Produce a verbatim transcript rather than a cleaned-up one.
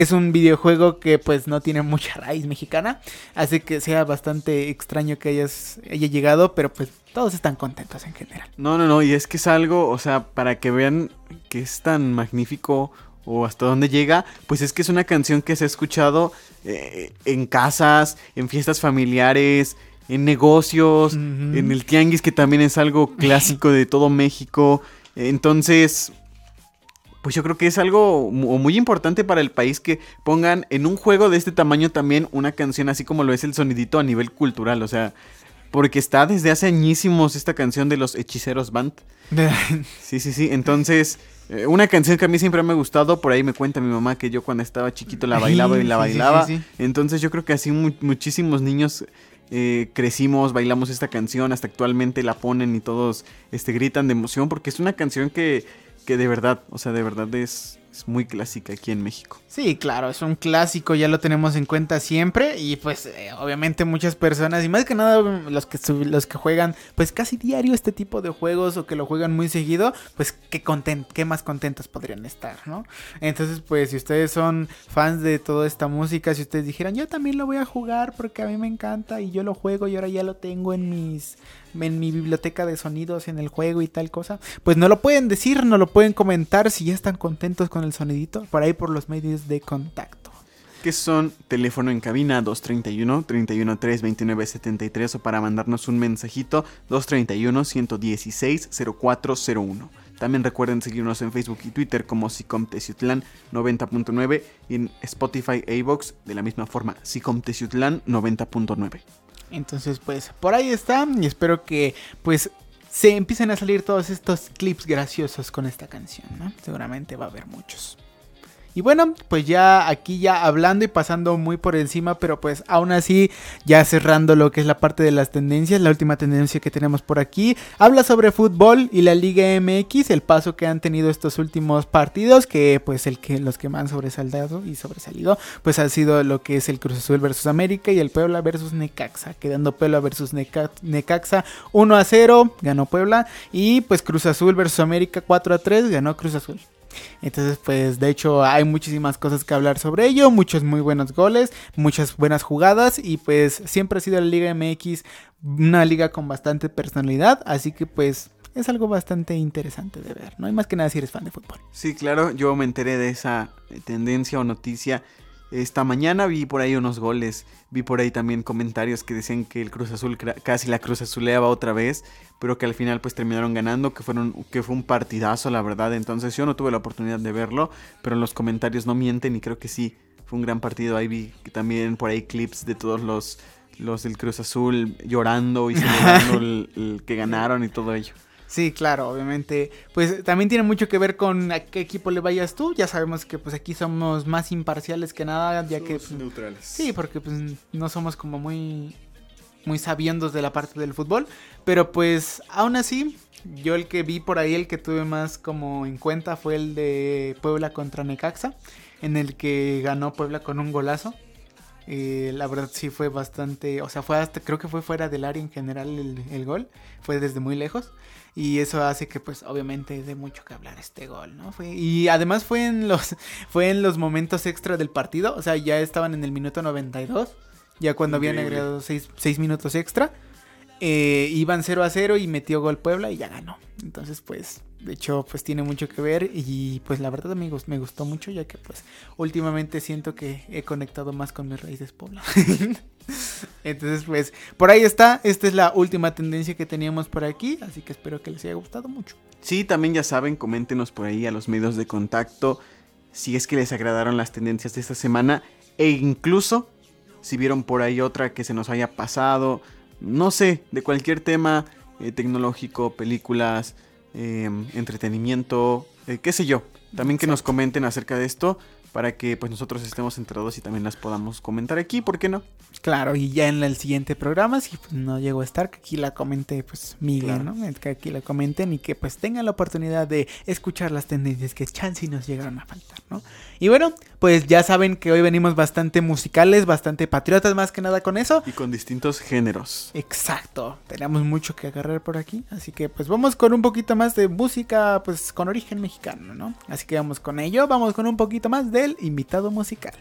es un videojuego que pues no tiene mucha raíz mexicana, así que sea bastante extraño que hayas, haya llegado, pero pues todos están contentos en general. No, no, no, y es que es algo, o sea, para que vean que es tan magnífico o hasta dónde llega, pues es que es una canción que se ha escuchado eh, en casas, en fiestas familiares, en negocios, uh-huh. en el tianguis, que también es algo clásico de todo México. Entonces, pues yo creo que es algo muy importante para el país que pongan en un juego de este tamaño también una canción así como lo es el sonidito a nivel cultural, o sea, porque está desde hace añísimos esta canción de los Hechiceros Band. Sí, sí, sí, entonces, eh, una canción que a mí siempre me ha gustado, por ahí me cuenta mi mamá que yo cuando estaba chiquito la bailaba y la bailaba, sí, sí, sí, sí. Entonces yo creo que así mu- muchísimos niños eh, crecimos, bailamos esta canción, hasta actualmente la ponen y todos este, gritan de emoción, porque es una canción que... que de verdad, o sea, de verdad es, es muy clásica aquí en México. Sí, claro, es un clásico, ya lo tenemos en cuenta siempre y pues eh, obviamente muchas personas y más que nada los que los que juegan pues casi diario este tipo de juegos o que lo juegan muy seguido, pues qué content, qué más contentos podrían estar, ¿no? Entonces pues si ustedes son fans de toda esta música, si ustedes dijeran yo también lo voy a jugar porque a mí me encanta y yo lo juego y ahora ya lo tengo en mis en mi biblioteca de sonidos en el juego y tal cosa, pues no lo pueden decir, no lo pueden comentar si ya están contentos con el sonidito por ahí por los medios de contacto. Que son teléfono en cabina dos treinta y uno, treinta y uno tres, veintinueve setenta y tres o para mandarnos un mensajito dos treinta y uno, ciento dieciséis, cero cuatro cero uno. También recuerden seguirnos en Facebook y Twitter como Sicom Teciutlán noventa punto nueve y en Spotify e iVoox de la misma forma, Sicom Teciutlán noventa punto nueve. Entonces pues por ahí está y espero que pues se empiecen a salir todos estos clips graciosos con esta canción, ¿no? Seguramente va a haber muchos. Y bueno, pues ya aquí ya hablando y pasando muy por encima, pero pues aún así ya cerrando lo que es la parte de las tendencias, la última tendencia que tenemos por aquí, habla sobre fútbol y la Liga M X, el paso que han tenido estos últimos partidos, que pues el que los que más han sobresaltado y sobresalido, pues ha sido lo que es el Cruz Azul versus América y el Puebla versus Necaxa, quedando Puebla versus Neca- Necaxa uno a cero, ganó Puebla, y pues Cruz Azul versus América cuatro a tres, ganó Cruz Azul. Entonces pues de hecho hay muchísimas cosas que hablar sobre ello, muchos muy buenos goles, muchas buenas jugadas y pues siempre ha sido la Liga M X una liga con bastante personalidad, así que pues es algo bastante interesante de ver, no hay más que nada si eres fan de fútbol. Sí, claro, yo me enteré de esa tendencia o noticia esta mañana, vi por ahí unos goles, vi por ahí también comentarios que decían que el Cruz Azul casi la Cruz Azuleaba otra vez, pero que al final pues terminaron ganando, que fueron que fue un partidazo la verdad. Entonces yo no tuve la oportunidad de verlo, pero los comentarios no mienten y creo que sí, fue un gran partido. Ahí vi también por ahí clips de todos los, los del Cruz Azul llorando y celebrando el, el que ganaron y todo ello. Sí, claro, obviamente, pues también tiene mucho que ver con a qué equipo le vayas tú, ya sabemos que pues aquí somos más imparciales que nada, ya somos que... Pues, neutrales. Sí, porque pues no somos como muy, muy sabiendos de la parte del fútbol, pero pues aún así, yo el que vi por ahí, el que tuve más como en cuenta fue el de Puebla contra Necaxa, en el que ganó Puebla con un golazo. Eh, la verdad sí fue bastante, o sea, fue hasta, creo que fue fuera del área en general el, el gol, fue desde muy lejos y eso hace que pues obviamente dé mucho que hablar este gol, ¿no? Fue, y además fue en los fue en los momentos extra del partido, o sea, ya estaban en el minuto noventa y dos, ya cuando Increíble. Habían agregado seis minutos extra, eh, iban cero a cero y metió gol Puebla y ya ganó. Entonces pues de hecho pues tiene mucho que ver y pues la verdad amigos me gustó mucho, ya que pues últimamente siento que he conectado más con mis raíces Puebla. Entonces pues por ahí está, esta es la última tendencia que teníamos por aquí, así que espero que les haya gustado mucho. Sí, también ya saben, coméntenos por ahí a los medios de contacto si es que les agradaron las tendencias de esta semana e incluso si vieron por ahí otra que se nos haya pasado, no sé, de cualquier tema eh, tecnológico, películas, eh, entretenimiento, eh, qué sé yo. También que Exacto. Nos comenten acerca de esto para que pues nosotros estemos enterados y también las podamos comentar aquí, ¿por qué no? Claro, y ya en el siguiente programa, si pues, no llego a estar, que aquí la comente pues Miguel, claro. ¿no? Que aquí la comenten y que pues tengan la oportunidad de escuchar las tendencias que chance nos llegaron a faltar, ¿no? Y bueno, pues ya saben que hoy venimos bastante musicales, bastante patriotas más que nada con eso. Y con distintos géneros. Exacto, tenemos mucho que agarrar por aquí, así que pues vamos con un poquito más de música pues con origen mexicano, ¿no? Así que vamos con ello, vamos con un poquito más del invitado musical.